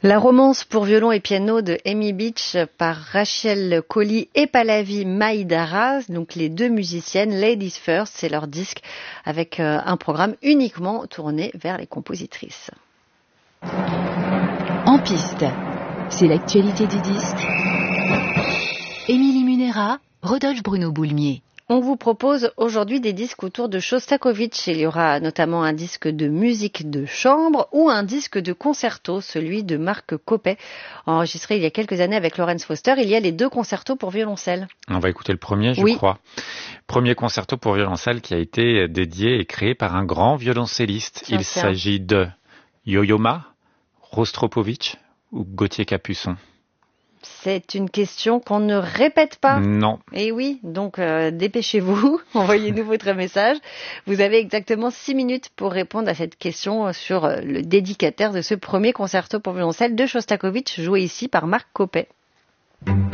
La romance pour violon et piano de Amy Beach par Rachel Collie et Pallavi Mahidara, donc les deux musiciennes, Ladies First, c'est leur disque avec un programme uniquement tourné vers les compositrices. En piste, c'est l'actualité du disque. Émilie Munera, Rodolphe Bruno Boulmier. On vous propose aujourd'hui des disques autour de Shostakovich. Il y aura notamment un disque de musique de chambre ou un disque de concerto, celui de Marc Coppet, enregistré il y a quelques années avec Lawrence Foster. Il y a les deux concertos pour violoncelle. On va écouter le premier, je crois. Premier concerto pour violoncelle qui a été dédié et créé par un grand violoncelliste. Il s'agit de Yo-Yo Ma, Rostropovitch ou Gauthier Capuçon. C'est une question qu'on ne répète pas. Non. Et oui, donc dépêchez-vous, envoyez-nous votre message. Vous avez exactement 6 minutes pour répondre à cette question sur le dédicataire de ce premier concerto pour violoncelle de Shostakovich, joué ici par Marc Coppet.